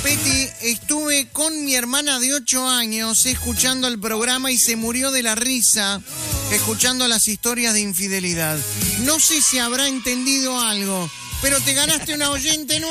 Peti, estuve con mi hermana de 8 años escuchando el programa y se murió de la risa escuchando las historias de infidelidad. No sé si habrá entendido algo, pero te ganaste una oyente nueva.